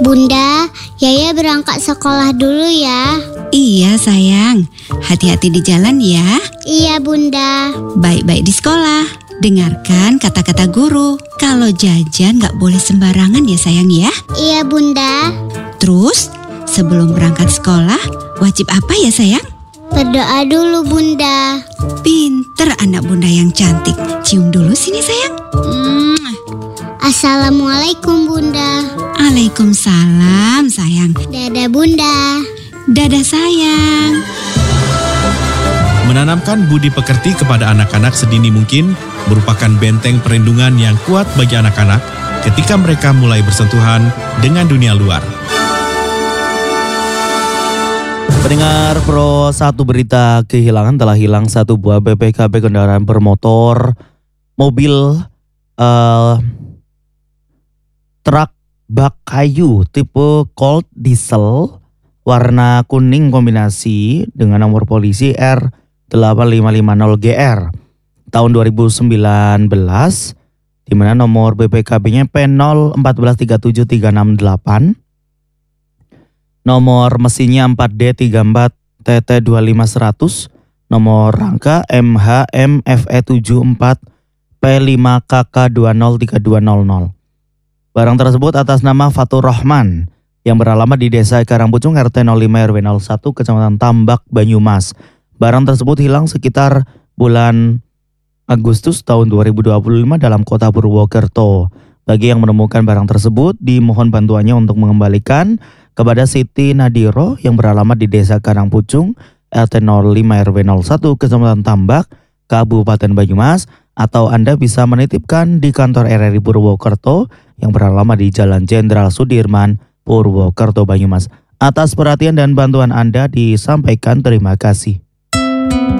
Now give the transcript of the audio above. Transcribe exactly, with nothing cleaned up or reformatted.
Bunda, Yaya berangkat sekolah dulu ya. Iya sayang, hati-hati di jalan ya. Iya Bunda. Baik-baik di sekolah. Dengarkan kata-kata guru. Kalau jajan gak boleh sembarangan ya sayang ya. Iya Bunda. Terus sebelum berangkat sekolah, wajib apa ya sayang? Berdoa dulu Bunda. Pinter anak bunda yang cantik. Cium dulu sini sayang. Hmm. Assalamualaikum Bunda. Waalaikumsalam sayang. Dadah Bunda. Dadah sayang. Menanamkan budi pekerti kepada anak-anak sedini mungkin merupakan benteng perlindungan yang kuat bagi anak-anak ketika mereka mulai bersentuhan dengan dunia luar. Pendengar Pro satu berita kehilangan, telah hilang satu buah B P K B kendaraan bermotor, mobil, uh, truk bak kayu tipe Colt diesel warna kuning kombinasi dengan nomor polisi R delapan lima lima nol G R tahun dua ribu sembilan belas, di mana nomor B P K B-nya P nol empat satu tiga tujuh tiga enam delapan. Nomor mesinnya empat D tiga empat T T dua lima seratus, nomor rangka M H M F E tujuh empat P lima K K dua nol tiga dua nol nol. Barang tersebut atas nama Fatur Rahman yang beralamat di Desa Karangpucung R T nol lima R W nol satu Kecamatan Tambak, Banyumas. Barang tersebut hilang sekitar bulan Agustus tahun dua ribu dua puluh lima dalam kota Purwokerto. Bagi yang menemukan barang tersebut, dimohon bantuannya untuk mengembalikan kepada Siti Nadiro yang beralamat di Desa Karangpucung R T nol lima R W nol satu Kecamatan Tambak, Kabupaten Banyumas, atau Anda bisa menitipkan di kantor R R I Purwokerto yang beralamat di Jalan Jenderal Sudirman, Purwokerto, Banyumas. Atas perhatian dan bantuan Anda disampaikan terima kasih.